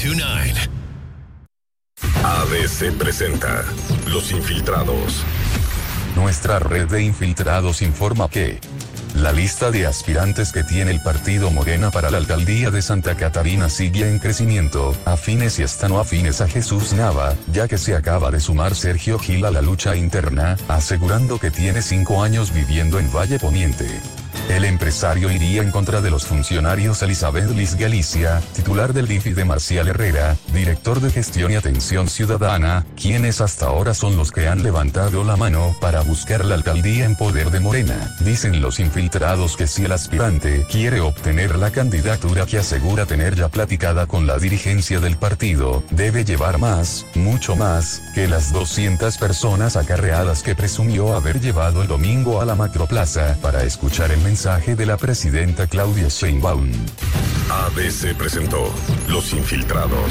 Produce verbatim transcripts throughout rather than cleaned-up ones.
nueve. A D C presenta Los Infiltrados. Nuestra red de infiltrados informa que la lista de aspirantes que tiene el partido Morena para la alcaldía de Santa Catarina sigue en crecimiento, afines y hasta no afines a Jesús Nava, ya que se acaba de sumar Sergio Gil a la lucha interna, asegurando que tiene cinco años viviendo en Valle Poniente. El empresario iría en contra de los funcionarios Elizabeth Liz Galicia, titular del D I F I de Marcial Herrera, director de Gestión y Atención Ciudadana, quienes hasta ahora son los que han levantado la mano para buscar la alcaldía en poder de Morena. Dicen los infiltrados que si el aspirante quiere obtener la candidatura que asegura tener ya platicada con la dirigencia del partido, debe llevar más, mucho más, que las doscientas personas acarreadas que presumió haber llevado el domingo a la Macroplaza para escuchar el mensaje de la presidenta Claudia Sheinbaum. A D C presentó Los Infiltrados.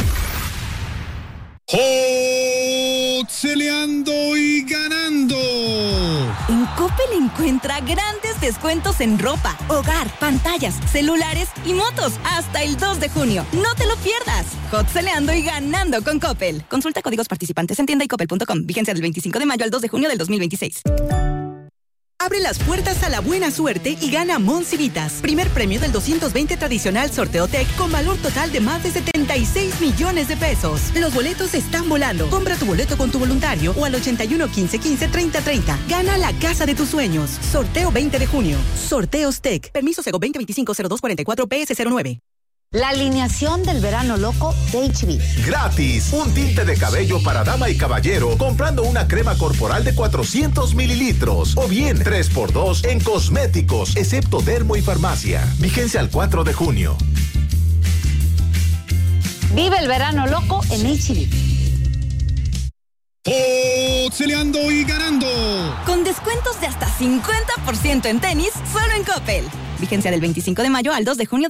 ¡Hotceleando y ganando! En Coppel encuentra grandes descuentos en ropa, hogar, pantallas, celulares y motos hasta el dos de junio. ¡No te lo pierdas! Hotceleando y ganando con Coppel. Consulta códigos participantes en tienda y coppel punto com. Vigencia del veinticinco de mayo al dos de junio del dos mil veintiséis. Abre las puertas a la buena suerte y gana Monsivitas. Primer premio del doscientos veinte tradicional Sorteo Tech con valor total de más de setenta y seis millones de pesos. Los boletos están volando. Compra tu boleto con tu voluntario o al ochenta y uno, quince, quince, treinta, treinta. Gana la casa de tus sueños. Sorteo veinte de junio. Sorteos Tech. Permiso Sego veinte veinticinco cero dos cuarenta y cuatro P S cero nueve. La alineación del verano loco de H B. Gratis, un tinte de cabello para dama y caballero comprando una crema corporal de cuatrocientos mililitros. O bien tres por dos en cosméticos, excepto dermo y farmacia. Vigencia al cuatro de junio. Vive el verano loco en H B. ¡Hotceleando y ganando! Con descuentos de hasta cincuenta por ciento en tenis, solo en Coppel. Vigencia del veinticinco de mayo al dos de junio